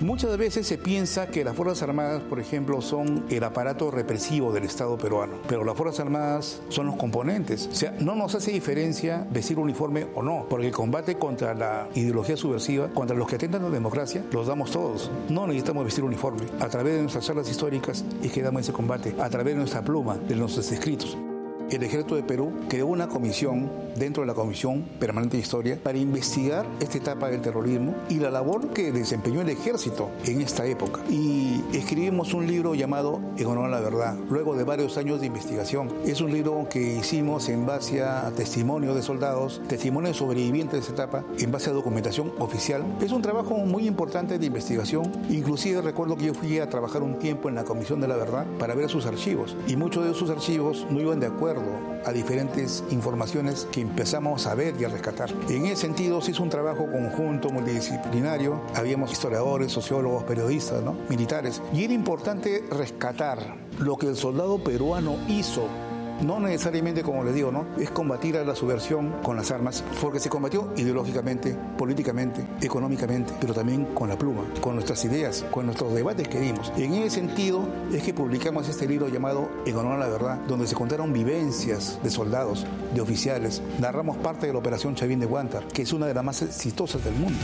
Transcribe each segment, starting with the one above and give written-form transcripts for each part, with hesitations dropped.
Muchas veces se piensa que las Fuerzas Armadas, por ejemplo, son el aparato represivo del Estado peruano, pero las Fuerzas Armadas son los componentes. O sea, no nos hace diferencia vestir uniforme o no, porque el combate contra la ideología subversiva, contra los que atentan a la democracia, los damos todos. No necesitamos vestir uniforme. A través de nuestras charlas históricas es que damos ese combate, a través de nuestra pluma, de nuestros escritos. El Ejército de Perú creó una comisión dentro de la Comisión Permanente de Historia para investigar esta etapa del terrorismo y la labor que desempeñó el Ejército en esta época. Y escribimos un libro llamado En honor a la verdad, luego de varios años de investigación. Es un libro que hicimos en base a testimonios de soldados, testimonios de sobrevivientes de esta etapa, en base a documentación oficial. Es un trabajo muy importante de investigación. Inclusive recuerdo que yo fui a trabajar un tiempo en la Comisión de la Verdad para ver sus archivos. Y muchos de sus archivos no iban de acuerdo a diferentes informaciones que empezamos a ver y a rescatar. En ese sentido, se hizo un trabajo conjunto, multidisciplinario. Habíamos historiadores, sociólogos, periodistas, ¿no? Militares. Y era importante rescatar lo que el soldado peruano hizo. No necesariamente, como les digo, ¿no? Es combatir a la subversión con las armas, porque se combatió ideológicamente, políticamente, económicamente, pero también con la pluma, con nuestras ideas, con nuestros debates que dimos. En ese sentido es que publicamos este libro llamado En honor a la verdad, donde se contaron vivencias de soldados, de oficiales. Narramos parte de la Operación Chavín de Huántar, que es una de las más exitosas del mundo.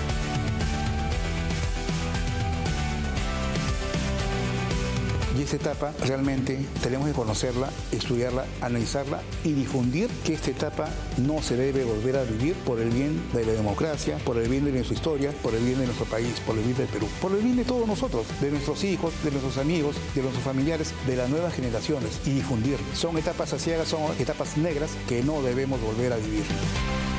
Y esta etapa realmente tenemos que conocerla, estudiarla, analizarla y difundir que esta etapa no se debe volver a vivir por el bien de la democracia, por el bien de nuestra historia, por el bien de nuestro país, por el bien del Perú, por el bien de todos nosotros, de nuestros hijos, de nuestros amigos, de nuestros familiares, de las nuevas generaciones y difundir. Son etapas aciagas, son etapas negras que no debemos volver a vivir.